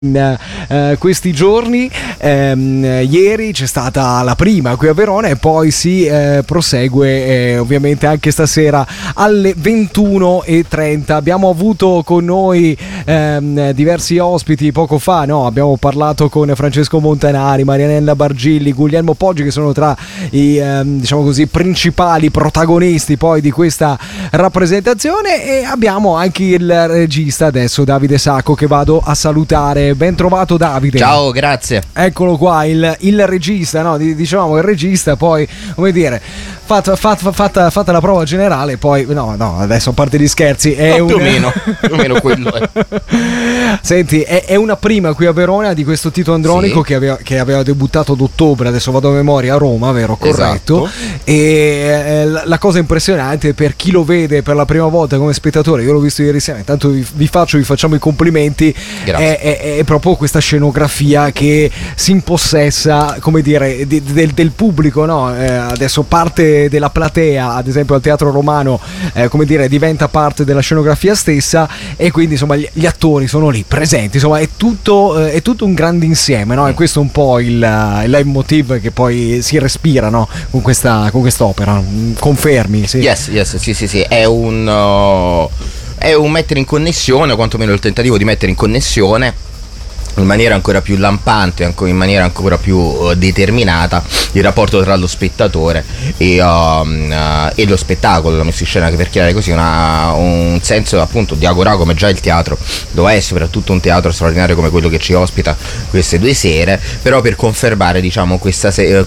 questi giorni. Ieri c'è stata la prima qui a Verona e poi si prosegue ovviamente anche stasera alle 21:30. Abbiamo avuto con noi diversi ospiti poco fa, no? Abbiamo parlato con Francesco Montanari, Marianella Bargilli, Guglielmo Poggi, che sono tra i diciamo così principali protagonisti poi di questa rappresentazione, e abbiamo anche il regista adesso, Davide Sacco, che vado a salutare. Ben trovato, Davide. Ciao, grazie. Eccolo qua, il regista, no? Dicevamo il regista, poi, come dire, fatta la prova generale, poi no, adesso a parte gli scherzi, è più o meno quello è. Senti, è una prima qui a Verona di questo Tito Andronico, sì, che aveva debuttato ad ottobre, adesso vado a memoria, a Roma, vero? Corretto. Esatto. E la cosa impressionante per chi lo vede per la prima volta come spettatore, io l'ho visto ieri sera, intanto vi facciamo i complimenti. È proprio questa scenografia che si impossessa, come dire, del pubblico, no? Adesso parte della platea, ad esempio al Teatro Romano, come dire, diventa parte della scenografia stessa, e quindi insomma gli attori sono lì presenti, insomma è tutto un grande insieme, no? E questo è un po' il leitmotiv che poi si respira, no? Con quest'opera. Confermi? Sì. Yes, sì. È un mettere in connessione, o quantomeno il tentativo di mettere in connessione in maniera ancora più lampante, in maniera ancora più determinata, il rapporto tra lo spettatore e lo spettacolo, la messa in scena, che per chiarire così un senso appunto di agorà, come già il teatro lo è, soprattutto un teatro straordinario come quello che ci ospita queste 2 sere, però per confermare, diciamo, questa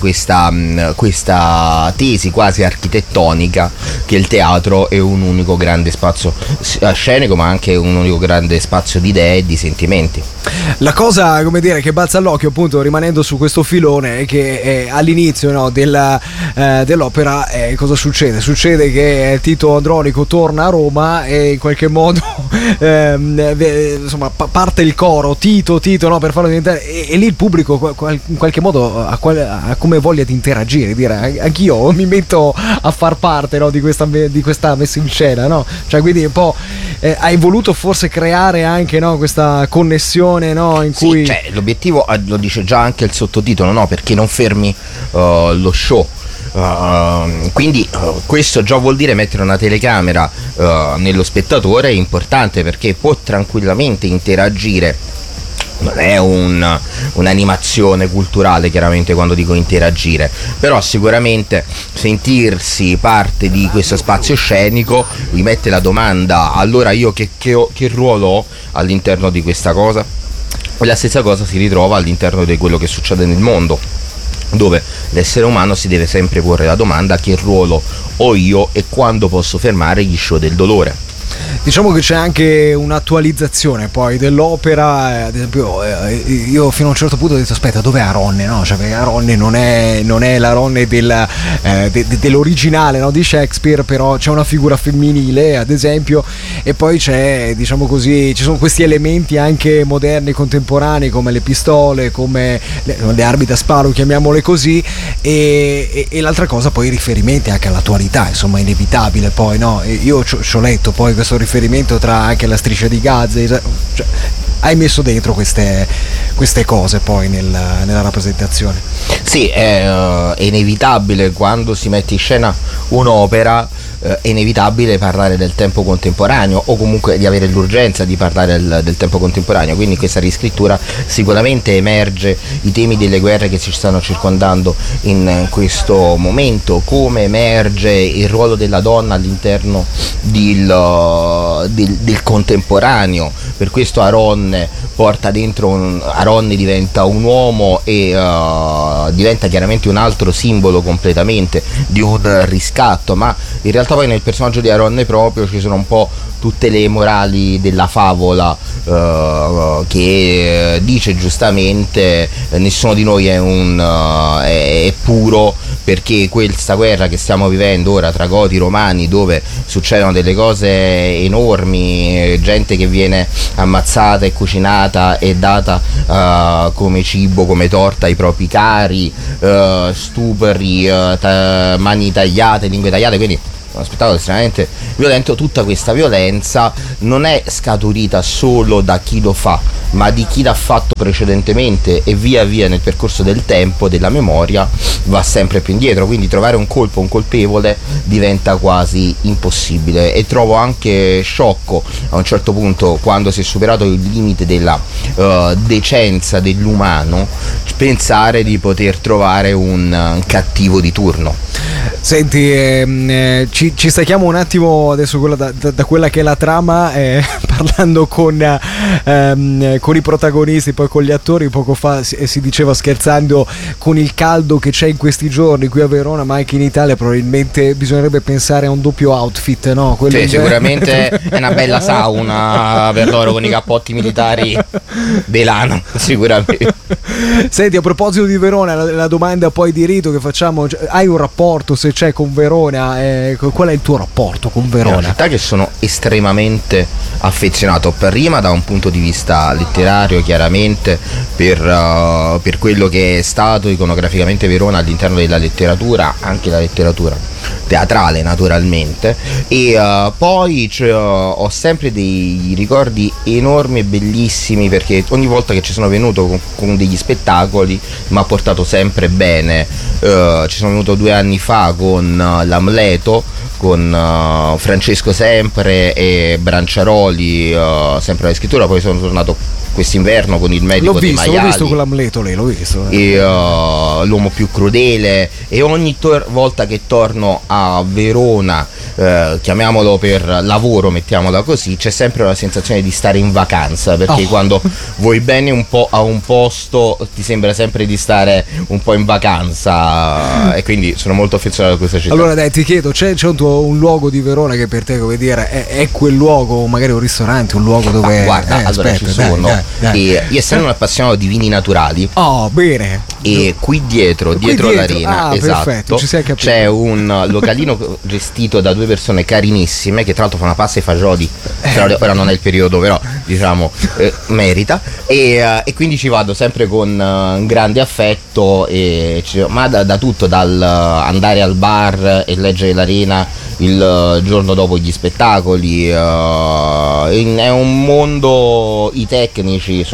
tesi quasi architettonica che il teatro è un unico grande spazio scenico, ma anche un unico grande spazio di idee e di sentimenti. La cosa, come dire, che balza all'occhio, appunto, rimanendo su questo filone, è che all'inizio, no, dell'opera cosa succede? Succede che Tito Andronico torna a Roma e in qualche modo insomma parte il coro Tito, no, per farlo diventare, e lì il pubblico in qualche modo ha come voglia di interagire, dire anch'io mi metto a far parte, no, di questa messa in scena, no? Cioè, quindi un po' hai voluto forse creare anche, no, questa connessione, no, in cui sì, cioè, l'obiettivo lo dice già anche il sottotitolo, no? Perché non fermi lo show. Quindi questo già vuol dire mettere una telecamera nello spettatore, è importante perché può tranquillamente interagire. Non è un'animazione culturale, chiaramente, quando dico interagire, però sicuramente sentirsi parte di questo spazio scenico gli mette la domanda: allora io che ruolo ho all'interno di questa cosa? E la stessa cosa si ritrova all'interno di quello che succede nel mondo, dove l'essere umano si deve sempre porre la domanda: che ruolo ho io e quando posso fermare gli show del dolore? Diciamo che c'è anche un'attualizzazione poi dell'opera, ad esempio io fino a un certo punto ho detto aspetta, dov'è Aronne, no? Cioè, perché Aronne non è l'Aronne dell'originale, no, di Shakespeare, però c'è una figura femminile, ad esempio, e poi c'è, diciamo così, ci sono questi elementi anche moderni, contemporanei, come le pistole, come le armi da sparo, chiamiamole così, e l'altra cosa poi i riferimenti anche all'attualità, insomma, inevitabile poi, no? Io ci ho letto poi questo riferimento tra anche la striscia di Gaza, cioè, hai messo dentro queste cose poi nella rappresentazione. Sì, è inevitabile quando si mette in scena un'opera, è inevitabile parlare del tempo contemporaneo, o comunque di avere l'urgenza di parlare del tempo contemporaneo. Quindi in questa riscrittura sicuramente emerge i temi delle guerre che ci stanno circondando in questo momento, come emerge il ruolo della donna all'interno del contemporaneo. Per questo Aronne porta dentro Aronne diventa un uomo e diventa chiaramente un altro simbolo completamente di un riscatto, ma in realtà poi nel personaggio di Aronne proprio ci sono un po' tutte le morali della favola, che dice giustamente nessuno di noi è puro, perché questa guerra che stiamo vivendo ora tra Goti e Romani, dove succedono delle cose enormi, gente che viene ammazzata e cucinata e data come cibo, come torta ai propri cari, stupri, mani tagliate, lingue tagliate, quindi uno spettacolo estremamente violento. Tutta questa violenza non è scaturita solo da chi lo fa, ma di chi l'ha fatto precedentemente, e via via nel percorso del tempo, della memoria, va sempre più indietro. Quindi trovare un colpevole diventa quasi impossibile, e trovo anche sciocco a un certo punto, quando si è superato il limite della decenza dell'umano, pensare di poter trovare un cattivo di turno. Senti, ci stacchiamo un attimo adesso da quella che è la trama, parlando con i protagonisti, poi con gli attori. Poco fa si diceva scherzando, con il caldo che c'è in questi giorni qui a Verona, ma anche in Italia, probabilmente bisognerebbe pensare a un doppio outfit, no? Sì, sicuramente è una bella sauna per loro, con i cappotti militari di lana, sicuramente. Senti, a proposito di Verona, la domanda poi di rito che facciamo: hai un rapporto, se c'è, con Verona? Qual è il tuo rapporto con Verona? È una città che sono estremamente affezionato, prima da un punto di vista letterario, chiaramente per quello che è stato iconograficamente Verona all'interno della letteratura, anche la letteratura teatrale naturalmente, e poi ho sempre dei ricordi enormi e bellissimi, perché ogni volta che ci sono venuto con degli spettacoli mi ha portato sempre bene. Ci sono venuto 2 anni fa con l'Amleto, con Francesco Sempre e Branciaroli, sempre alla scrittura. Poi sono tornato quest'inverno con il medico dei maiali. L'ho visto con l'Amleto, lei l'ho visto. E l'uomo più crudele, e ogni volta che torno a Verona, chiamiamolo per lavoro, mettiamola così, c'è sempre la sensazione di stare in vacanza, perché quando vuoi bene un po' a un posto ti sembra sempre di stare un po' in vacanza, e quindi sono molto affezionato a questa città. Allora dai, ti chiedo, c'è un luogo di Verona che per te, come dire, è quel luogo, magari un ristorante, un luogo dove... guarda, allora ci sono. Dai. E io, essendo un appassionato di vini naturali, bene, e qui dietro l'arena, esatto, perfetto, ci sei capito. C'è un localino gestito da 2 persone carinissime, che tra l'altro fanno pasta e fagioli. Ora non è il periodo, però diciamo merita, e quindi ci vado sempre con grande affetto, ma da tutto, dal andare al bar e leggere l'arena il giorno dopo gli spettacoli. È un mondo, i tecnici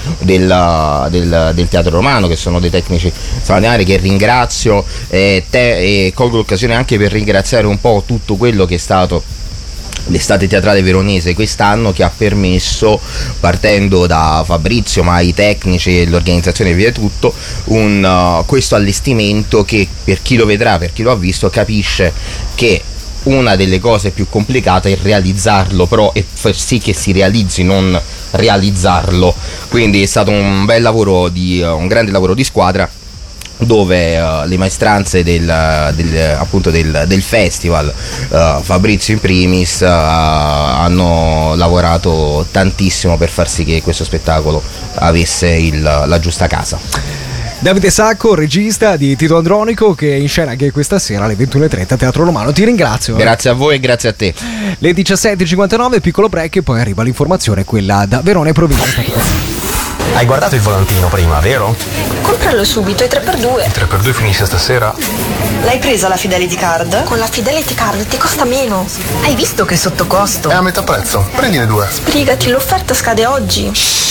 del teatro romano, che sono dei tecnici straordinari, che ringrazio, e colgo l'occasione anche per ringraziare un po' tutto quello che è stato l'estate teatrale veronese quest'anno, che ha permesso, partendo da Fabrizio, ma i tecnici e l'organizzazione e via tutto, questo allestimento che, per chi lo vedrà, per chi lo ha visto, capisce che una delle cose più complicate è realizzarlo, però, e far sì che si realizzi, non realizzarlo. Quindi è stato un bel lavoro, un grande lavoro di squadra, dove le maestranze del festival, Fabrizio in primis, hanno lavorato tantissimo per far sì che questo spettacolo avesse la giusta casa. Davide Sacco, regista di Tito Andronico, che è in scena anche questa sera alle 21:30 Teatro Romano. Ti ringrazio. Grazie a voi e grazie a te. Le 17:59, piccolo break, e poi arriva l'informazione, quella da Verona e provincia. Hai guardato il volantino prima, vero? Compralo subito, i 3x2. Il 3x2 finisce stasera? L'hai presa la Fidelity Card? Con la Fidelity Card ti costa meno. Hai visto che è sotto costo? È a metà prezzo, prendine 2. Sbrigati, l'offerta scade oggi.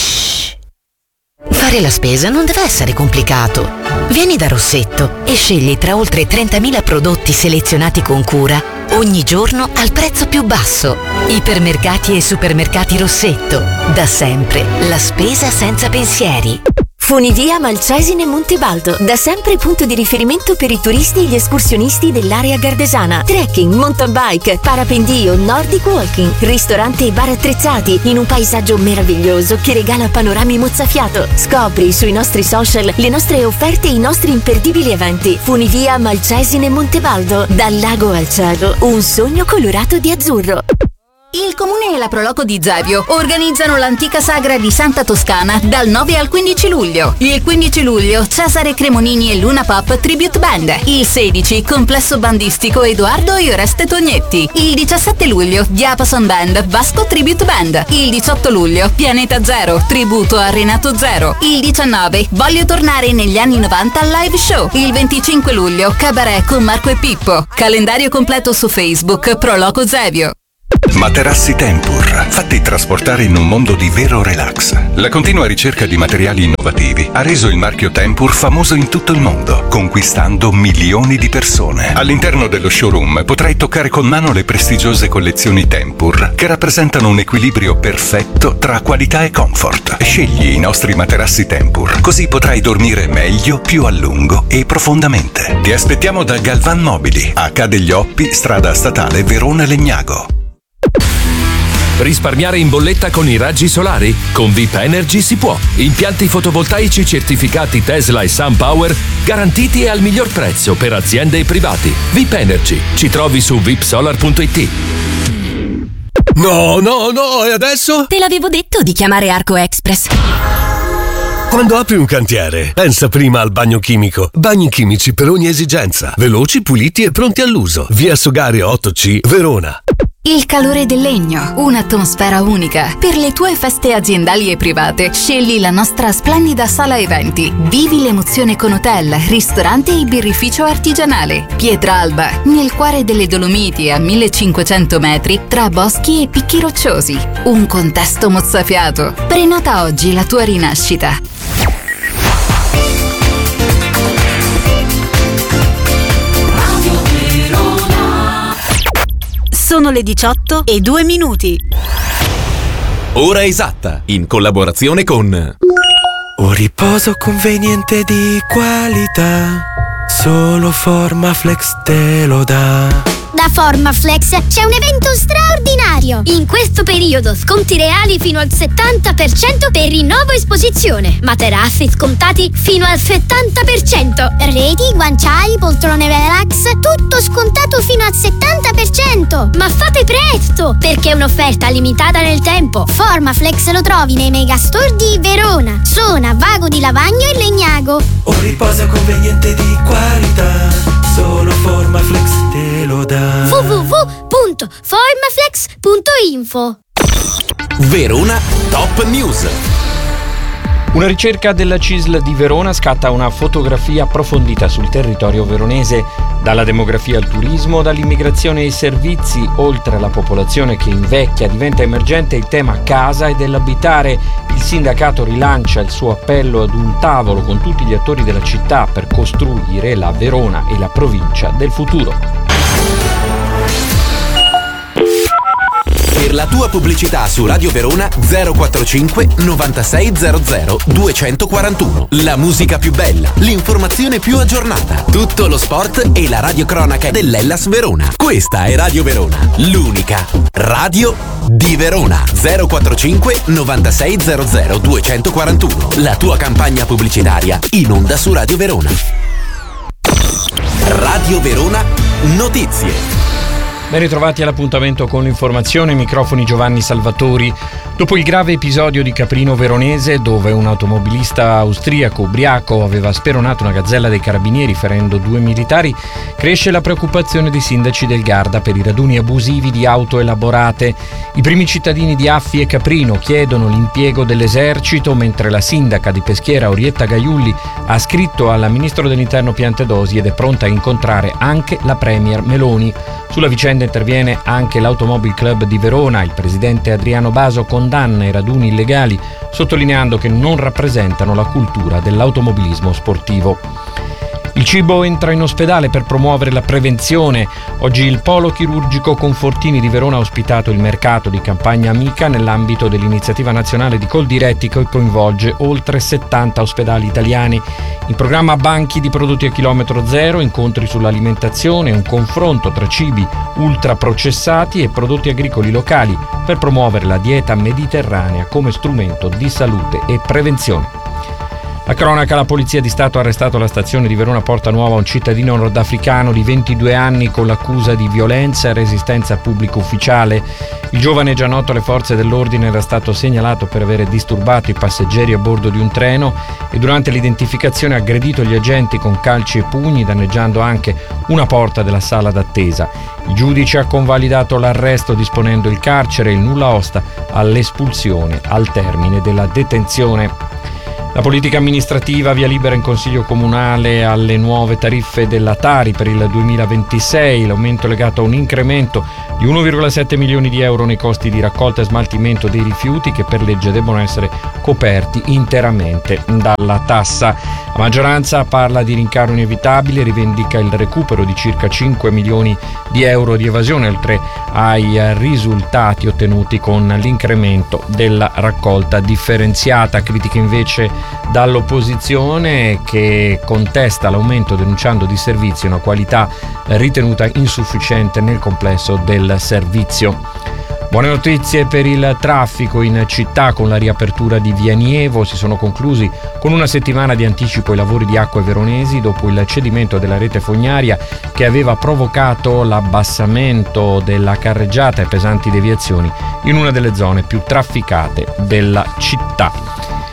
Fare la spesa non deve essere complicato. Vieni da Rossetto e scegli tra oltre 30.000 prodotti selezionati con cura ogni giorno al prezzo più basso. Ipermercati e supermercati Rossetto. Da sempre la spesa senza pensieri. Funivia Malcesine Montebaldo, da sempre punto di riferimento per i turisti e gli escursionisti dell'area gardesana. Trekking, mountain bike, parapendio, nordic walking, ristorante e bar attrezzati in un paesaggio meraviglioso che regala panorami mozzafiato. Scopri sui nostri social le nostre offerte e i nostri imperdibili eventi. Funivia Malcesine Montebaldo, dal lago al cielo, un sogno colorato di azzurro. Il Comune e la Proloco di Zevio organizzano l'antica sagra di Santa Toscana dal 9 al 15 luglio. Il 15 luglio Cesare Cremonini e Luna Pop Tribute Band. Il 16 complesso bandistico Edoardo e Oreste Tognetti. Il 17 luglio Diapason Band Vasco Tribute Band. Il 18 luglio Pianeta Zero tributo a Renato Zero. Il 19 Voglio tornare negli anni 90 al live show. Il 25 luglio Cabaret con Marco e Pippo. Calendario completo su Facebook Proloco Zevio. Materassi Tempur, fatti trasportare in un mondo di vero relax. La continua ricerca di materiali innovativi ha reso il marchio Tempur famoso in tutto il mondo, conquistando milioni di persone. All'interno dello showroom potrai toccare con mano le prestigiose collezioni Tempur, che rappresentano un equilibrio perfetto tra qualità e comfort. Scegli i nostri materassi Tempur, così potrai dormire meglio, più a lungo e profondamente. Ti aspettiamo da Galvan Mobili, a Ca' degli Oppi, strada statale Verona Legnago. Risparmiare in bolletta con i raggi solari? Con VIP Energy si può. Impianti fotovoltaici certificati Tesla e SunPower garantiti e al miglior prezzo per aziende e privati. VIP Energy. Ci trovi su vipsolar.it. No, e adesso? Te l'avevo detto di chiamare Arco Express. Quando apri un cantiere, pensa prima al bagno chimico. Bagni chimici per ogni esigenza. Veloci, puliti e pronti all'uso. Via Sogario 8C, Verona. Il calore del legno, un'atmosfera unica. Per le tue feste aziendali e private, scegli la nostra splendida sala eventi. Vivi l'emozione con hotel, ristorante e birrificio artigianale. Pietralba, nel cuore delle Dolomiti a 1500 metri, tra boschi e picchi rocciosi. Un contesto mozzafiato. Prenota oggi la tua rinascita. Sono le 18:02. Ora esatta, in collaborazione con Un riposo conveniente di qualità, solo Formaflex te lo dà. Da Formaflex c'è un evento straordinario. In questo periodo sconti reali fino al 70% per rinnovo esposizione. Materassi scontati fino al 70%. Reti, guanciali, poltrone relax, tutto scontato fino al 70%. Ma fate presto, perché è un'offerta limitata nel tempo. Formaflex lo trovi nei megastore di Verona, Sona, Vago di Lavagno e Legnago. Un riposo conveniente di qualità, solo Formaflex te lo dà. www.formaflex.info. Verona Top News. Una ricerca della CISL di Verona scatta una fotografia approfondita sul territorio veronese, dalla demografia al turismo, dall'immigrazione ai servizi, oltre alla popolazione che invecchia, diventa emergente il tema casa e dell'abitare. Il sindacato rilancia il suo appello ad un tavolo con tutti gli attori della città per costruire la Verona e la provincia del futuro. Per la tua pubblicità su Radio Verona 045 9600 241. La musica più bella, l'informazione più aggiornata, tutto lo sport e la radiocronaca dell'Hellas Verona. Questa è Radio Verona, l'unica radio di Verona. 045 9600 241. La tua campagna pubblicitaria in onda su Radio Verona. Radio Verona Notizie. Ben ritrovati all'appuntamento con l'informazione, microfoni Giovanni Salvatori. Dopo il grave episodio di Caprino Veronese, dove un automobilista austriaco ubriaco aveva speronato una gazzella dei carabinieri ferendo 2 militari, cresce la preoccupazione dei sindaci del Garda per i raduni abusivi di auto elaborate. I primi cittadini di Affi e Caprino chiedono l'impiego dell'esercito, mentre la sindaca di Peschiera Orietta Gaiulli ha scritto al ministro dell'interno Piantedosi ed è pronta a incontrare anche la premier Meloni. Sulla vicenda interviene anche l'Automobile Club di Verona. Il presidente Adriano Baso condanna i raduni illegali, sottolineando che non rappresentano la cultura dell'automobilismo sportivo. Il cibo entra in ospedale per promuovere la prevenzione. Oggi il polo chirurgico Confortini di Verona ha ospitato il mercato di campagna Amica nell'ambito dell'iniziativa nazionale di Coldiretti che coinvolge oltre 70 ospedali italiani. In programma banchi di prodotti a chilometro zero, incontri sull'alimentazione, un confronto tra cibi ultraprocessati e prodotti agricoli locali per promuovere la dieta mediterranea come strumento di salute e prevenzione. La cronaca: la polizia di Stato ha arrestato alla stazione di Verona Porta Nuova un cittadino nordafricano di 22 anni con l'accusa di violenza e resistenza a pubblico ufficiale. Il giovane, già noto alle forze dell'ordine, era stato segnalato per avere disturbato i passeggeri a bordo di un treno e durante l'identificazione ha aggredito gli agenti con calci e pugni, danneggiando anche una porta della sala d'attesa. Il giudice ha convalidato l'arresto disponendo il carcere e il nulla osta all'espulsione al termine della detenzione. La politica amministrativa: via libera in Consiglio Comunale alle nuove tariffe della Tari per il 2026, l'aumento legato a un incremento di 1,7 milioni di euro nei costi di raccolta e smaltimento dei rifiuti che per legge debbono essere coperti interamente dalla tassa. La maggioranza parla di rincaro inevitabile, rivendica il recupero di circa 5 milioni di euro di evasione, oltre ai risultati ottenuti con l'incremento della raccolta differenziata. Critica invece dall'opposizione, che contesta l'aumento denunciando disservizi e una qualità ritenuta insufficiente nel complesso del servizio. Buone notizie per il traffico in città. Con la riapertura di Via Nievo si sono conclusi con una settimana di anticipo i lavori di Acque Veronesi dopo il cedimento della rete fognaria che aveva provocato l'abbassamento della carreggiata e pesanti deviazioni in una delle zone più trafficate della città.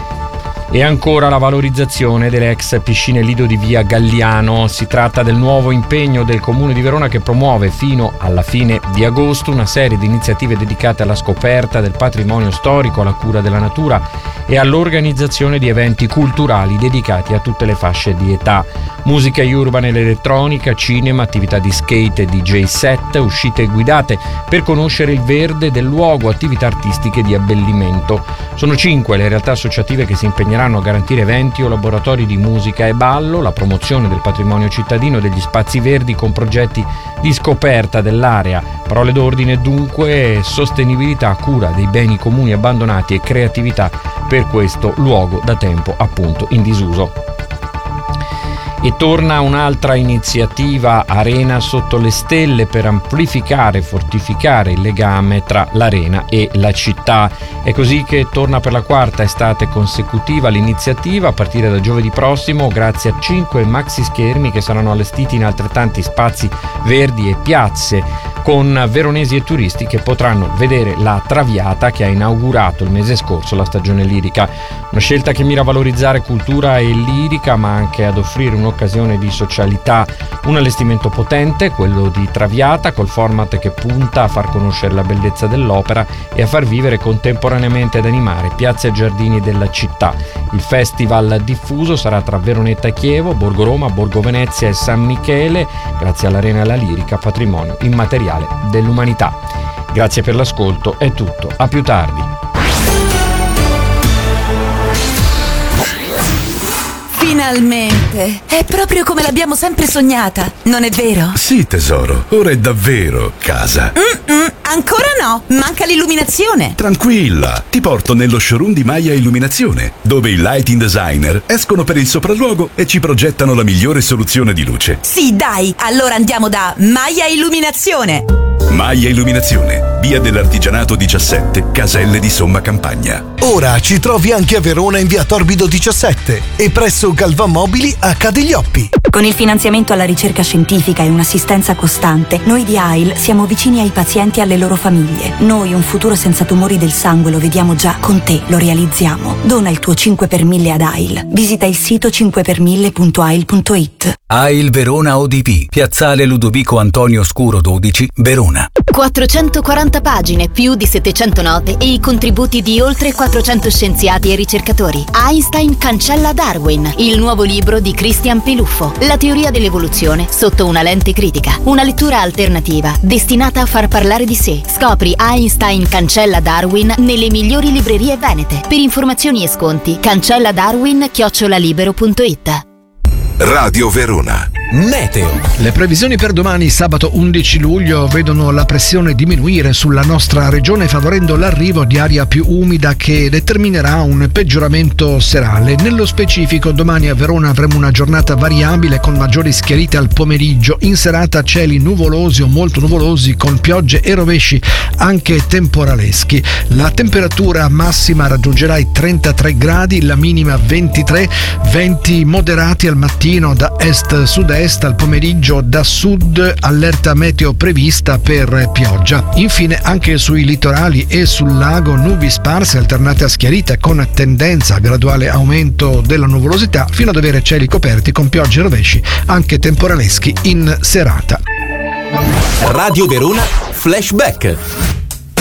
E ancora la valorizzazione delle ex piscine Lido di Via Galliano. Si tratta del nuovo impegno del Comune di Verona, che promuove fino alla fine di agosto una serie di iniziative dedicate alla scoperta del patrimonio storico, alla cura della natura e all'organizzazione di eventi culturali dedicati a tutte le fasce di età. Musica urban ed elettronica, cinema, attività di skate e DJ set, uscite guidate per conoscere il verde del luogo, attività artistiche di abbellimento. Sono 5 le realtà associative che si impegneranno a garantire eventi o laboratori di musica e ballo, la promozione del patrimonio cittadino e degli spazi verdi con progetti di scoperta dell'area. Parole d'ordine dunque: sostenibilità, cura dei beni comuni abbandonati e creatività per questo luogo da tempo appunto in disuso. E torna un'altra iniziativa, Arena sotto le stelle, per amplificare e fortificare il legame tra l'arena e la città. È così che torna per la quarta estate consecutiva l'iniziativa, a partire da giovedì prossimo, grazie a 5 maxi schermi che saranno allestiti in altrettanti spazi verdi e piazze, con veronesi e turisti che potranno vedere la Traviata che ha inaugurato il mese scorso la stagione lirica. Una scelta che mira a valorizzare cultura e lirica, ma anche ad offrire un'occasione di socialità. Un allestimento potente, quello di Traviata, col format che punta a far conoscere la bellezza dell'opera e a far vivere contemporaneamente ed animare piazze e giardini della città. Il festival diffuso sarà tra Veronetta e Chievo, Borgo Roma, Borgo Venezia e San Michele, grazie all'Arena e alla Lirica, patrimonio immateriale dell'umanità. Grazie per l'ascolto, è tutto, a più tardi. Finalmente! È proprio come l'abbiamo sempre sognata, non è vero? Sì, tesoro, ora è davvero casa. Ancora no, manca l'illuminazione. Tranquilla, ti porto nello showroom di Maya Illuminazione, dove i lighting designer escono per il sopralluogo e ci progettano la migliore soluzione di luce. Sì, dai, allora andiamo da Maya Illuminazione. Maya Illuminazione, via dell'Artigianato 17, Caselle di Somma Campagna. Ora ci trovi anche a Verona in via Torbido 17 e presso Galvan Mobili a Cadiglioppi. Con il finanziamento alla ricerca scientifica e un'assistenza costante, noi di AIL siamo vicini ai pazienti e alle loro famiglie. Noi un futuro senza tumori del sangue lo vediamo già, con te lo realizziamo. Dona il tuo 5 per 1000 ad AIL. Visita il sito 5per1000.ail.it. AIL Verona ODP, piazzale Ludovico Antonio Scuro 12, Verona. 440 pagine, più di 700 note e i contributi di oltre 400 scienziati e ricercatori. Einstein cancella Darwin, il nuovo libro di Christian Peluffo. La teoria dell'evoluzione sotto una lente critica. Una lettura alternativa destinata a far parlare di sé. Scopri Einstein cancella Darwin nelle migliori librerie venete. Per informazioni e sconti cancelladarwin@libero.it. Radio Verona Meteo. Le previsioni per domani, sabato 11 luglio, vedono la pressione diminuire sulla nostra regione, favorendo l'arrivo di aria più umida che determinerà un peggioramento serale. Nello specifico, domani a Verona avremo una giornata variabile con maggiori schiarite al pomeriggio. In serata cieli nuvolosi o molto nuvolosi con piogge e rovesci anche temporaleschi. La temperatura massima raggiungerà i 33 gradi, la minima 23, venti moderati al mattino da est-sud-est, al pomeriggio da sud, allerta meteo prevista per pioggia. Infine anche sui litorali e sul lago nubi sparse alternate a schiarite con tendenza a graduale aumento della nuvolosità fino ad avere cieli coperti con piogge e rovesci anche temporaleschi in serata. Radio Verona Flashback.